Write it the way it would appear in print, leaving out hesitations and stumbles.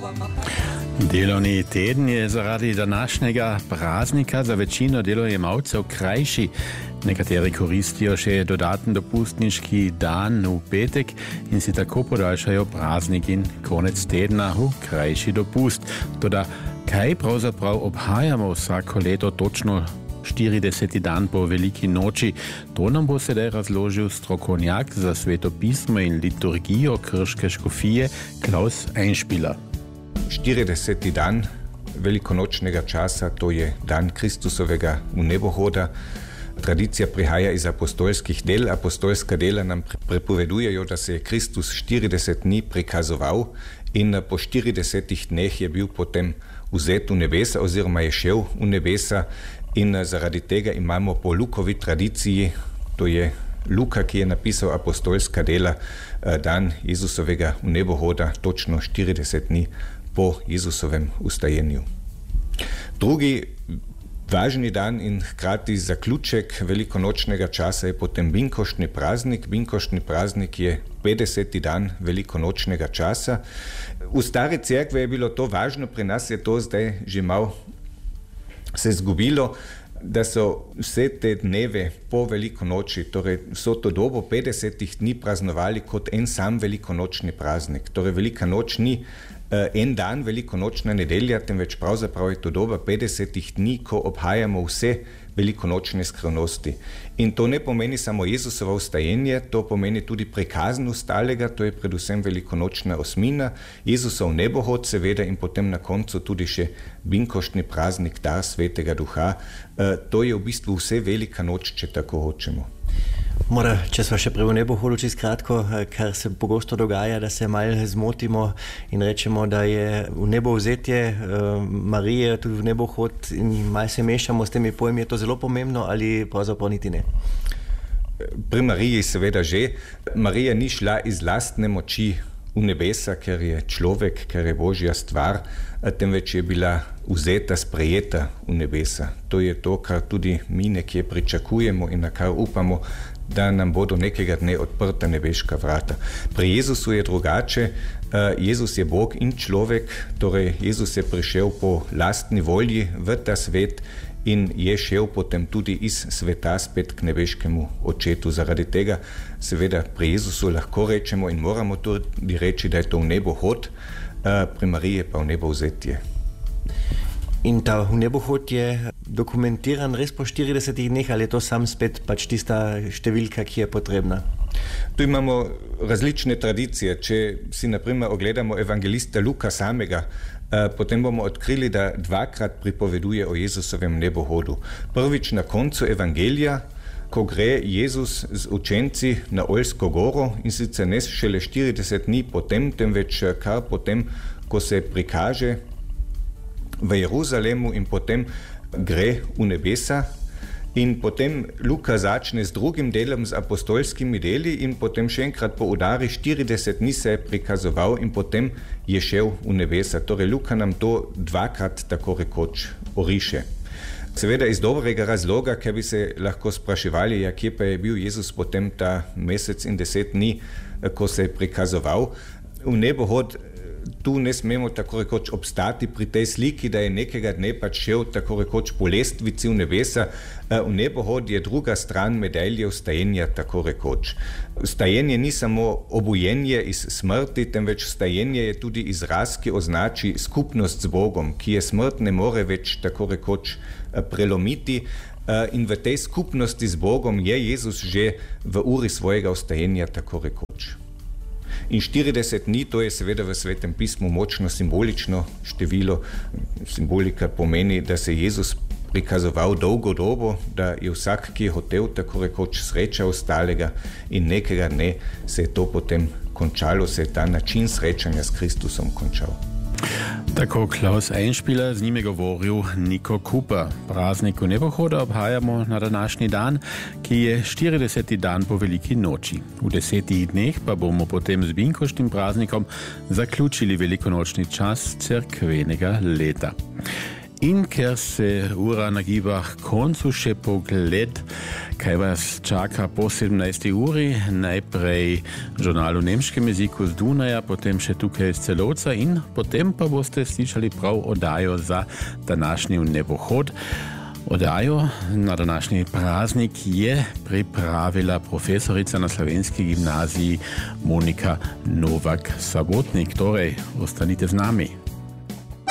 Delovni teden je zaradi današnjega praznika za večino delojemalcev krajši. Nekateri koristijo še dodaten dopustniški dan v petek in si tako podaljšajo praznik in konec tedna v krajši dopust. Toda kaj pravzaprav obhajamo vsako leto točno 40. dan po Veliki noči? To nam bo sedaj razložil strokovnjak za svetopismo in liturgijo Krške škofije Klaus Einspieler. 40. dan velikonočnega časa, to je dan Kristusovega vnebohoda. Tradicija prihaja iz apostolskih del. Apostolska dela nam prepovedujejo, da se je Kristus 40 dni prikazoval in po 40 dneh je bil potem vzet v nebesa oziroma je šel v nebesa in zaradi tega imamo po Lukovi tradiciji, to je Luka, ki je napisal apostolska dela, dan Jezusovega vnebohoda, točno 40 dni po Jezusovem ustajenju. Drugi važni dan in hkrati zaključek velikonočnega časa je potem binkoštni praznik. Binkoštni praznik je 50. dan velikonočnega časa. V stare cerkve je bilo to važno, pri nas je to zdaj že malo se zgubilo, da so vse te dneve po velikonoči, torej vso to dobo 50 dni praznovali kot en sam velikonočni praznik. Torej velika noč ni en dan, velikonočna nedelja, temveč pravzaprav je to doba 50 dni, ko obhajamo vse velikonočne skrivnosti. In to ne pomeni samo Jezusovo vstajenje, to pomeni tudi prikazen ostalega, to je predvsem velikonočna osmina, Jezusov nebohod seveda in potem na koncu tudi še binkoštni praznik, dar Svetega Duha. To je v bistvu vse velika noč, če tako hočemo. Mora, če smo še pri nebohodu čisto kratko, kar se pogosto dogaja, da se malo zmotimo in rečemo, da je v nebovzetje Marije tudi v nebohod in malo se mešamo s temi pojmi. Je to zelo pomembno ali pravzaprav niti ne? Pri Mariji seveda že. Marija ni šla iz lastne moči v nebesa, ker je človek, ker je Božja stvar, temveč je bila vzeta, sprejeta v nebesa. To je to, kar tudi mi nekje pričakujemo in na kar upamo, da nam bodo nekega dne odprta nebeška vrata. Pri Jezusu je drugače. Jezus je Bog in človek, torej Jezus je prišel po lastni volji v ta svet in je šel potem tudi iz sveta spet k nebeškemu očetu. Zaradi tega seveda pri Jezusu lahko rečemo in moramo tudi reči, da je to nebohod, pri Mariji pa nebovzetje. In ta nebohod je dokumentiran res po 40 dneh ali je to sam spet pač tista številka, ki je potrebna? Tu imamo različne tradicije. Če si na primer ogledamo evangelista Luka samega, potem bomo odkrili, da dvakrat pripoveduje o Jezusovem nebohodu. Prvič na koncu evangelija, ko gre Jezus z učenci na Oljsko goro in sicer ne šele 40 dni potem, temveč kar potem, ko se prikaže v Jeruzalemu in potem gre v nebesa. In potem Luka začne z drugim delom, z apostolskimi deli in potem še enkrat poudari, 40 dni se je prikazoval in potem je šel v nebesa. Torej Luka nam to dvakrat tako rekoč oriše. Seveda iz dobrega razloga, ker bi se lahko spraševali, kje pa je bil Jezus potem ta mesec in 10 dni, ko se je prikazoval v nebohod. Tu ne smemo tako rekoč obstati pri tej sliki, da je nekega dne pač šel tako rekoč po lestvici v nebesa. V nebohod je druga stran medalje vstajenja, tako rekoč. Vstajenje ni samo obujenje iz smrti, temveč vstajenje je tudi izraz, ki označi skupnost z Bogom, ki je smrt ne more več tako rekoč prelomiti. In v tej skupnosti z Bogom je Jezus že v uri svojega vstajenja, tako rekoč. In 40 dni, to je seveda v Svetem pismu močno simbolično število. Simbolika pomeni, da se je Jezus prikazoval dolgo dobo, da je vsak, ki je hotel tako rekoč srečal ostalega in nekega dne se je to potem končalo, se je ta način srečanja s Kristusom končal. Tako Klaus Einspieler, z njim je govoril Niko Kuper. Praznik nebohoda obhajamo na današnji dan, ki je 40. dan po Veliki noči. V 10 dneh pa bomo potem z binkoštnim praznikom zaključili velikonočni čas cerkvenega leta. In ker se ura nagiba k koncu, še pogled, kaj vas čaka po 17. uri. Najprej žurnal v nemškem jeziku z Dunaja, potem še tukaj iz Celovca in potem pa boste slišali prav oddajo za današnji nebohod. Oddajo na današnji praznik je pripravila profesorica na Slovenski gimnaziji Monika Novak-Sabotnik. Torej, ostanite z nami.